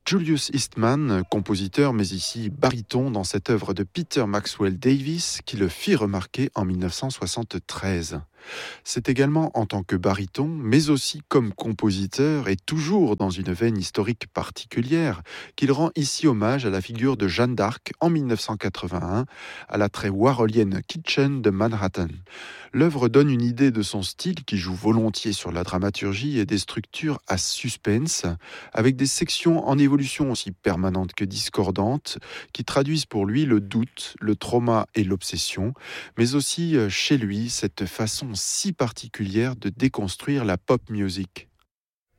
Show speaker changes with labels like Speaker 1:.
Speaker 1: Julius Eastman, compositeur mais ici baryton dans cette œuvre de Peter Maxwell Davies qui le fit remarquer en 1973. C'est également en tant que baryton, mais aussi comme compositeur et toujours dans une veine historique particulière, qu'il rend ici hommage à la figure de Jeanne d'Arc en 1981 à la très warholienne Kitchen de Manhattan. L'œuvre donne une idée de son style qui joue volontiers sur la dramaturgie et des structures à suspense, avec des sections en évolution aussi permanentes que discordantes, qui traduisent pour lui le doute, le trauma et l'obsession, mais aussi chez lui cette façon si particulière de déconstruire la pop music.